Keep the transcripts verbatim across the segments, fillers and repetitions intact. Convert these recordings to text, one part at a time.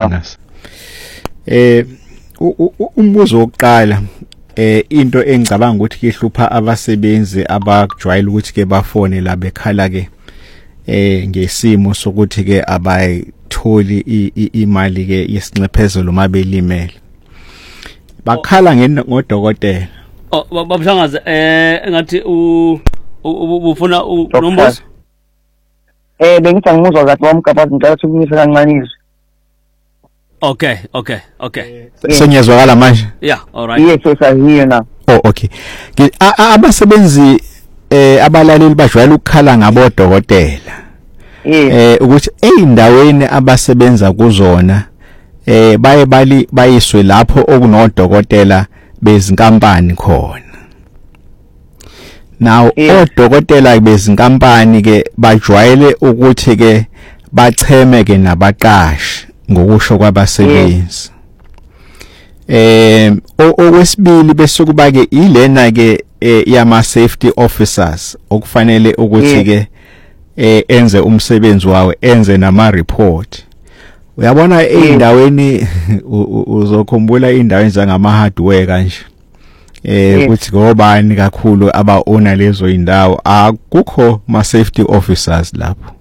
sawubona. Eh umbuzo wokuqala eh into engicabanga ukuthi kehlupha abasebenzi abakujwayela ukuthi ke bafone la bekhala ke eh ngesimo sokuthi ke abayitholi imali ke yesinxephezelo mabelimele. Bakhala ngodokotela. Oh babushangaze eh engathi u ufuna unombuzo. Eh bengithi ngimuzwa kahle wamkabazi ngicela ukunyisa kancane izwi. Okay, okay, okay. Senyezwakala manje? Yeah, all right. Yes, yes, I hear now. Oh, okay. Abasebenzi eh abalaleli bajwayela ukukhala ngabodokotela. Eh ukuthi eindaweni abasebenza kuzona eh baye bali bayiswe lapho okunodokotela bezinkampani khona. Now odokotela bezinkampani ke bajwayele ukuthi ke bacheme ke nabaqashi ngokusho kwabasebenzi. Eh okwesibili bese kuba ke ilena ke yama safety officers okufanele ukuthi ke eh enze umsebenzi wawo enze nama report. Uyabona eindaweni uzokhumbula indawo njengama hardware kanje. Eh ukuthi ngobani kakhulu aba owner lezo indawo akukho ma safety officers lapho.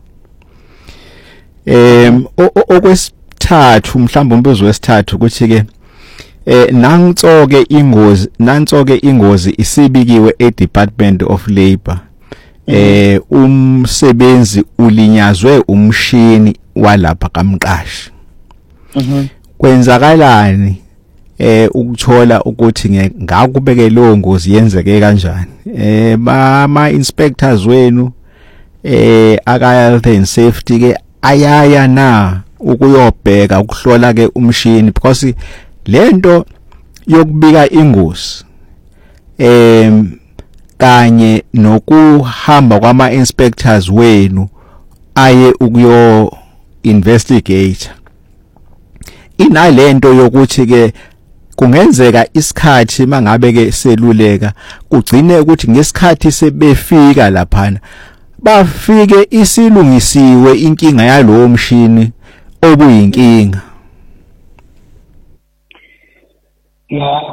Em okwesithathu mhlawumbe umbuzo wesithathu ukuthi ke eh nangitsoke ingozi nantsoke ingozi isibikiwe e Department of Labor. Eh umsebenzi ulinyazwe umshini walapha kamqashi. Mhm. Kwenzakalani eh ukuthola ukuthi ngakubeke leyo ngozi yenzeke kanjani? Eh ma inspectors wenu eh aka health and safety ke ayaya na ukuyobheka ukuhlola ke umshini because lento yokubika ingozi em kanye nokuhamba kwama inspectors wenu aye ukuyo investigate inalento yokuthi ke kungenzeka isikhathi mangabe ke seluleka kugcine ukuthi ngesikhathi sebefika laphana bafike isilungisiwe inkinga yalowo mshini obuyinkinga. Yeah.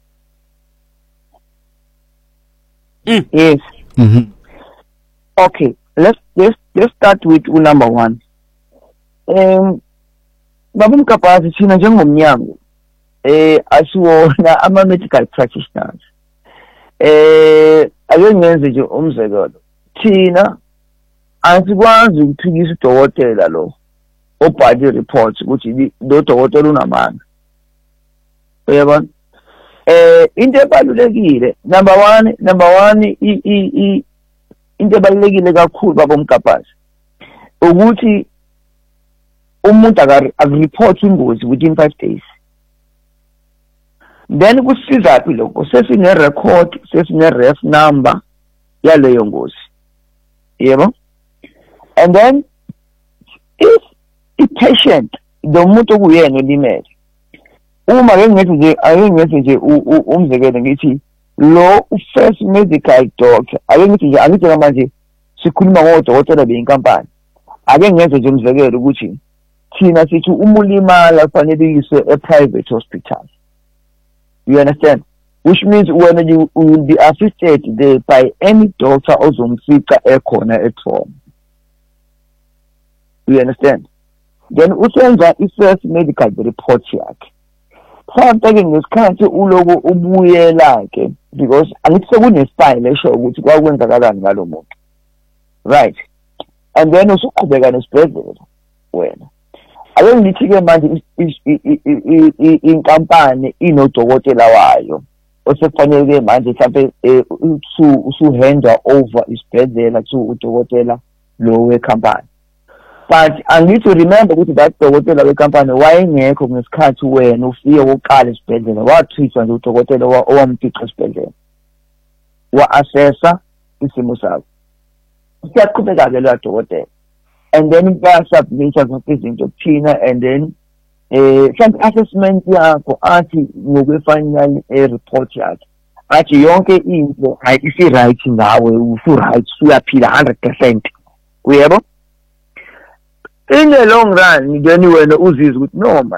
Mm. Yes. Mhm. Okay, let's let's let's start with number one. Um babumkapazi thina njengomnyango eh asiwona ama medical practitioners. Eh ake ngenze nje umzekelo. Thina asikwazi ukuphikisa udokotela lo obhali report ukuthi lo dokotela unamanga. Uyabona? Eh into ebalulekile number one number one i i into ebalulekile kakhulu babomkapazi ukuthi umuntu akareport ingozi within five days. Then kusiza phi lokho sesine record sesine ref number yaleyo ngozi. Yebo? And then if the patient the muntu kuyena olimele uma ke ngithi nje ake ngithi nje umzekelo ngithi lo first medical doctor ake ngithi nje angithi manje sikhuluma ngodokotela beinkampani ake ngenze nje umzekelo ukuthi thina sithi umulimala fanele yiswe a private hospital. You understand? Which means when you will be assisted there by any doctor ozomfika ekhona at home. You understand? Then usenza i-first medical report yakhe. Mhlawumbe ngesikhathi uloku ubuyela ke because angithi sekune-file esho ukuthi kwakwenzakalani ngalo muntu. Right. And then usuqhubeka nesibhedlela wena. Ake ngithi ke manje inkampani inodokotela wayo. Osefanele ke manje mhlawumbe usu usuhanda over isibhedlela to udokotela lo wekhampani. But I need to remember ukuthi that dokotela wekhampani wayengekho ngesikhathi wena ufike uqala isibhedlela wathithwa nje udokotela owampica isibhedlela. Wa assessa isimo sakho. Siyaqhubeka ke lo dokotela. And then ba submit zonke izinto thina and then eh some assessment yakho athi ngokwe-final report yakhe athi yonke into ayisi right ngawe usu right uyaphila one hundred percent. Uyebo? In the long run then wena uzizwa ukuthi no